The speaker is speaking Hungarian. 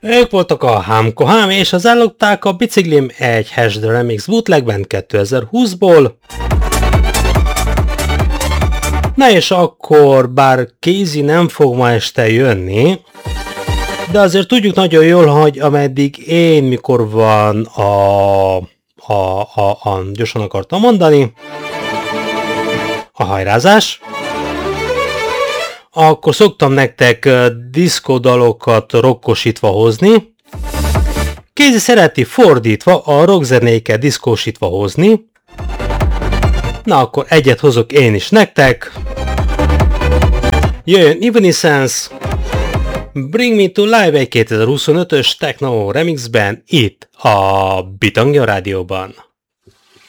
Ők voltak a Hámkohám, és az ellopták a biciklim egy Hash the Remix bootlegben 2020-ból. Na és akkor, bár Casey nem fog ma este jönni, de azért tudjuk nagyon jól, hogy ameddig én mikor van gyorsan akartam mondani, a hajrázás, akkor szoktam nektek diszkodalokat rockosítva hozni. Casey szereti fordítva a rockzenéket diszkósítva hozni. Na akkor egyet hozok én is nektek. Jöjjön Evanescence, Bring Me To Live egy 2025-ös Techno remixben itt a Bitangja rádióban.